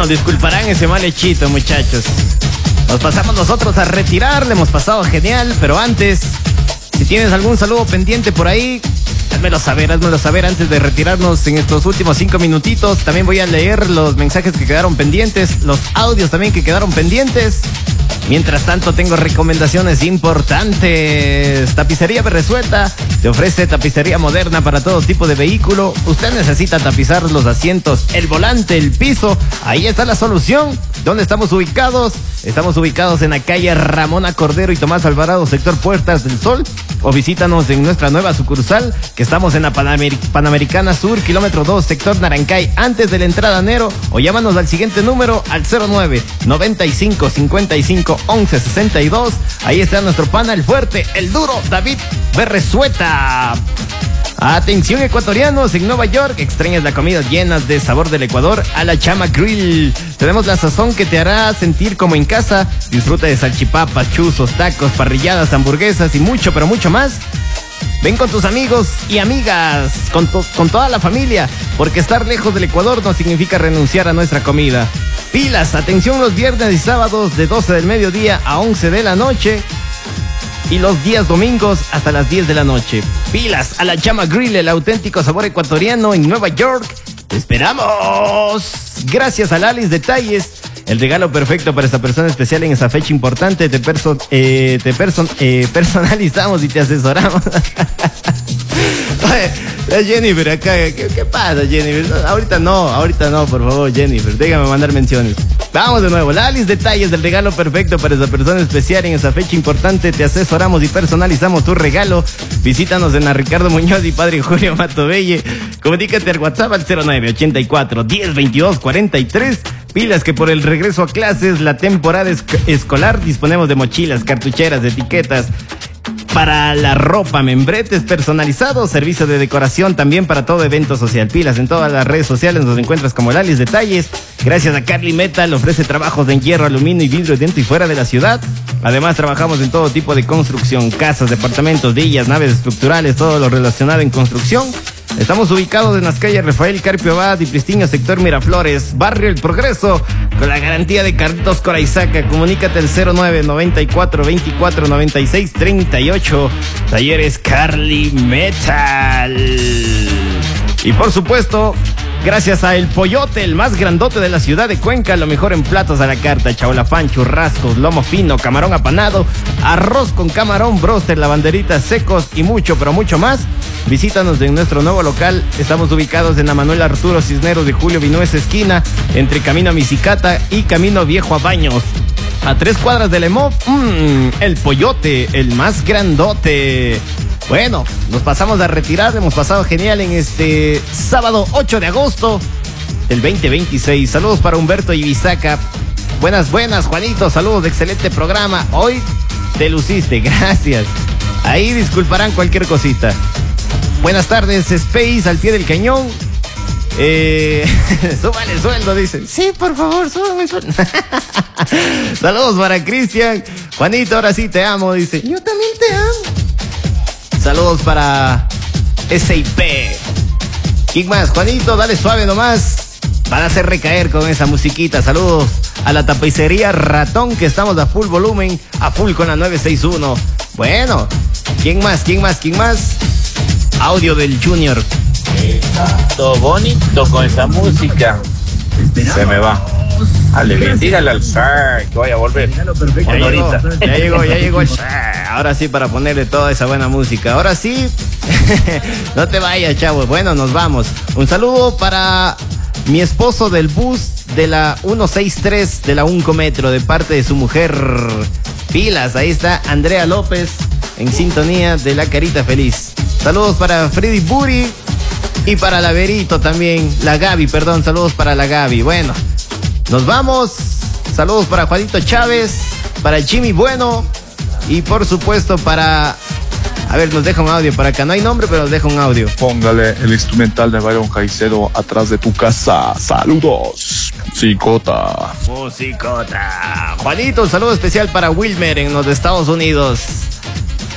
Bueno, disculparán ese mal hechito, muchachos. Nos pasamos nosotros a retirar, le hemos pasado genial, pero antes, si tienes algún saludo pendiente por ahí, házmelo saber antes de retirarnos en estos últimos 5 minutitos. También voy a leer los mensajes que quedaron pendientes, los audios también que quedaron pendientes. Mientras tanto, tengo recomendaciones importantes. Tapicería Berresueta te ofrece tapicería moderna para todo tipo de vehículo. Usted necesita tapizar los asientos, el volante, el piso. Ahí está la solución. ¿Dónde estamos ubicados? Estamos ubicados en la calle Ramón Cordero y Tomás Alvarado, sector Puertas del Sol. O visítanos en nuestra nueva sucursal, que estamos en la Panamericana Sur, kilómetro 2, sector Narancay, antes de la entrada a Nero. O llámanos al siguiente número, al 09-95-55-11-62. Ahí está nuestro pana, el fuerte, el duro, David Berresueta. Atención, ecuatorianos, en Nueva York, extrañas la comida llena de sabor del Ecuador, a la Chama Grill. Tenemos la sazón que te hará sentir como en casa. Disfruta de salchipapas, chuzos, tacos, parrilladas, hamburguesas y mucho, pero mucho más. Ven con tus amigos y amigas, con toda la familia, porque estar lejos del Ecuador no significa renunciar a nuestra comida. Pilas, atención los viernes y sábados de 12 del mediodía a 11 de la noche. Y los días domingos hasta las 10 de la noche. Pilas a la Chama Grill, el auténtico sabor ecuatoriano en Nueva York. ¡Te esperamos! Gracias a Lalis Detalles, el regalo perfecto para esta persona especial en esa fecha importante. Te personalizamos y te asesoramos. Oye, Jennifer acá, ¿qué pasa, Jennifer? No, ahorita no, por favor, Jennifer, déjame mandar menciones. Vamos de nuevo, Lalis Detalles, del regalo perfecto para esa persona especial en esa fecha importante. Te asesoramos y personalizamos tu regalo. Visítanos en la Ricardo Muñoz y Padre Julio Matobelle. Comunícate al WhatsApp al 0984-1022-43. Pilas que por el regreso a clases, la temporada escolar, disponemos de mochilas, cartucheras, etiquetas para la ropa, membretes personalizados, servicio de decoración también para todo evento social. Pilas en todas las redes sociales, nos encuentras como Lalis Detalles. Gracias a Carly Metal, ofrece trabajos en hierro, aluminio y vidrio dentro y fuera de la ciudad. Además, trabajamos en todo tipo de construcción, casas, departamentos, villas, naves estructurales, todo lo relacionado en construcción. Estamos ubicados en las calles Rafael Carpio Abad y Pristinio, sector Miraflores, barrio El Progreso, con la garantía de Carlitos Coraizaca. Comunícate al 09-94-24-96-38. Talleres Carly Metal. Y por supuesto, gracias a El Pollote, el más grandote de la ciudad de Cuenca, lo mejor en platos a la carta: chaulafán, churrascos, lomo fino, camarón apanado, arroz con camarón, bróster, lavanderitas secos y mucho, pero mucho más. Visítanos en nuestro nuevo local. Estamos ubicados en la Manuel Arturo Cisneros de Julio Vinuesa, esquina entre Camino a Misicata y Camino Viejo a Baños, a 3 cuadras del EMOV. El Pollote, el más grandote. Bueno, nos pasamos a retirar. Hemos pasado genial en este sábado 8 de agosto del 2026. Saludos para Humberto Ibizaca. Buenas, Juanito. Saludos, de excelente programa. Hoy te luciste, gracias. Ahí disculparán cualquier cosita. Buenas tardes, Space, al pie del cañón. Súbale sueldo, dicen. Sí, por favor, súbame sueldo. Saludos para Cristian. Juanito, ahora sí te amo, dice. Yo también te amo. Saludos para SIP. ¿Quién más? Juanito, dale suave nomás para hacer recaer con esa musiquita. Saludos a la tapicería Ratón, que estamos a full volumen, a full con la 961. Bueno, ¿quién más? Audio del Junior. Todo bonito con esa música. Se me va. Dale bien, dígale al Sar que vaya a volver. Ya llegó el Sar. Ahora sí, para ponerle toda esa buena música. Ahora sí. No te vayas, chavos. Bueno, nos vamos. Un saludo para mi esposo del bus de la 163 de la Uncometro, de parte de su mujer. Pilas, ahí está Andrea López en sintonía de La Carita Feliz. Saludos para Freddy Buri y para la Verito también. La Gaby, perdón, saludos para la Gaby. Bueno, nos vamos. Saludos para Juanito Chávez, para Jimmy Bueno y por supuesto para... A ver, nos deja un audio para acá. No hay nombre, pero nos deja un audio. Póngale el instrumental de Byron Caicedo, Atrás de tu casa. Saludos, Musicota. Juanito, un saludo especial para Wilmer en los Estados Unidos.